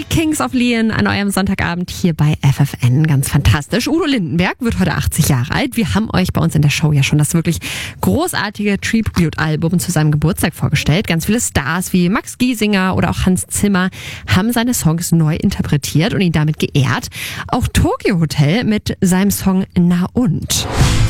Kings of Leon an eurem Sonntagabend hier bei FFN. Ganz fantastisch. Udo Lindenberg wird heute 80 Jahre alt. Wir haben euch bei uns in der Show ja schon das wirklich großartige Tribute-Album zu seinem Geburtstag vorgestellt. Ganz viele Stars wie Max Giesinger oder auch Hans Zimmer haben seine Songs neu interpretiert und ihn damit geehrt. Auch Tokyo Hotel mit seinem Song Na und.